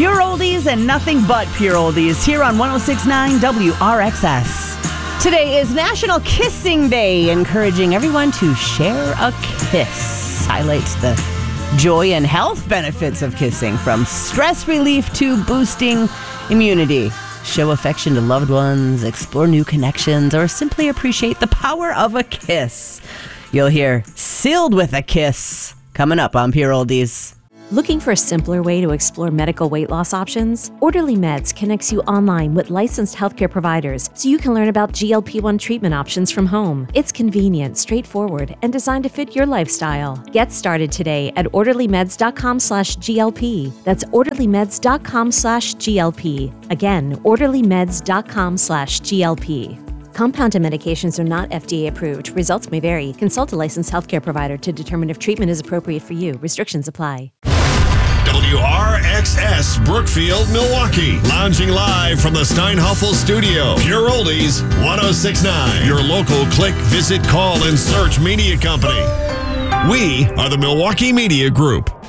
Pure oldies and nothing but pure oldies here on 106.9 WRXS. Today is National Kissing Day, encouraging everyone to share a kiss. Highlights the joy and health benefits of kissing, from stress relief to boosting immunity. Show affection to loved ones, explore new connections, or simply appreciate the power of a kiss. You'll hear Sealed with a Kiss coming up on Pure Oldies. Looking for a simpler way to explore medical weight loss options? Orderly Meds connects you online with licensed healthcare providers so you can learn about GLP-1 treatment options from home. It's convenient, straightforward, and designed to fit your lifestyle. Get started today at orderlymeds.com/GLP. That's orderlymeds.com/GLP. Again, orderlymeds.com/GLP. Compounded medications are not FDA approved. Results may vary. Consult a licensed healthcare provider to determine if treatment is appropriate for you. Restrictions apply. WRXS Brookfield, Milwaukee. Lounging live from the Steinhoffel Studio. Pure Oldies 106.9. Your local click, visit, call, and search media company. We are the Milwaukee Media Group.